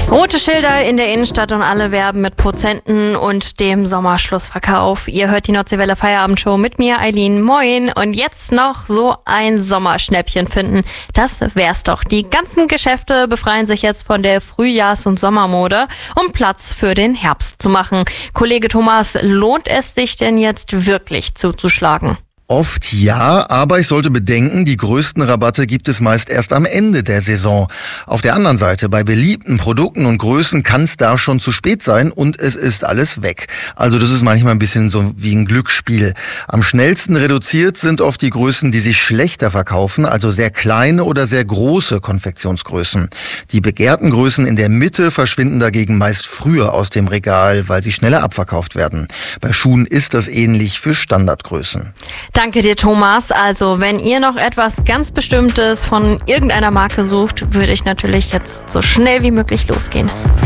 Rote Schilder in der Innenstadt und alle werben mit Prozenten und dem Sommerschlussverkauf. Ihr hört die Nordseewelle Feierabendshow mit mir, Eileen. Moin. Und jetzt noch so ein Sommerschnäppchen finden. Das wär's doch. Die ganzen Geschäfte befreien sich jetzt von der Frühjahrs- und Sommermode, um Platz für den Herbst zu machen. Kollege Thomas, lohnt es sich denn jetzt wirklich zuzuschlagen? Oft ja, aber ich sollte bedenken, die größten Rabatte gibt es meist erst am Ende der Saison. Auf der anderen Seite, bei beliebten Produkten und Größen kann es da schon zu spät sein und es ist alles weg. Also das ist manchmal ein bisschen so wie ein Glücksspiel. Am schnellsten reduziert sind oft die Größen, die sich schlechter verkaufen, also sehr kleine oder sehr große Konfektionsgrößen. Die begehrten Größen in der Mitte verschwinden dagegen meist früher aus dem Regal, weil sie schneller abverkauft werden. Bei Schuhen ist das ähnlich für Standardgrößen. Danke dir, Thomas. Also, wenn ihr noch etwas ganz Bestimmtes von irgendeiner Marke sucht, würde ich natürlich jetzt so schnell wie möglich losgehen.